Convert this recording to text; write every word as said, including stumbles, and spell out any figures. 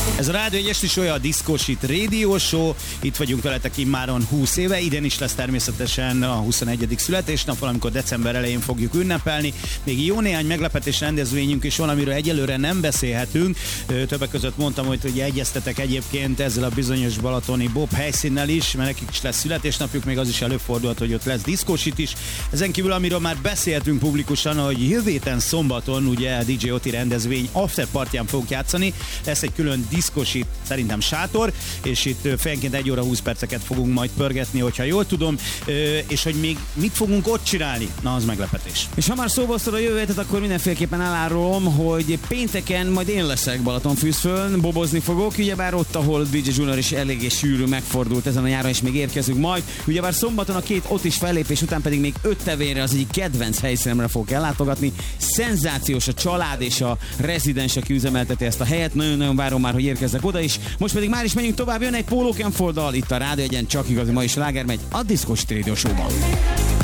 Ez a Rádió egy esti show, a Disco Shit Radio Show. Itt vagyunk veletek immáron húsz éve. Idén is lesz természetesen a huszonegyedik születésnap, valamikor december elején fogjuk ünnepelni. Még jó néhány meglepetés rendezvényünk is van, amiről egyelőre nem beszélhetünk. Többek között mondtam, hogy, hogy egyeztetek egyébként ezzel a bizonyos balatoni Bob helyszínnel is, mert nekik is lesz születésnapjuk, még az is előfordulhat, hogy ott lesz Disco Shit is. Ezen kívül, amiről már beszéltünk publikusan, hogy jövő héten szombaton ugye a dé dzsé Oti rendezvény after partyán fogunk játszani. Lesz egy külön Disco Shit, szerintem sátor, és itt fejenként egy óra húsz perceket fogunk majd pörgetni, hogyha jól tudom, és hogy még mit fogunk ott csinálni, na az meglepetés. És ha már szóba hoztad a jövő hétet, akkor mindenféleképpen elárulom, hogy pénteken majd én leszek Balatonfürdőn, bobozni fogok, ugyebár ott, ahol dé dzsé Junior is eléggé sűrű megfordult ezen a nyáron, és még érkezünk majd. Ugyebár szombaton a két ott is fellépés után pedig még öt tevére az egyik kedvenc helyszínemre fogok ellátogatni. Szenzációs a család és a rezidens, aki üzemelteti ezt a helyet. Nagyon-nagyon várom már, hogy érkezzek oda is. Most pedig már is menjünk tovább, jön egy Polo Camp dal, itt a Rádió egyen csak igazi, ma is sláger megy a Disco Shit Radio Show-ban.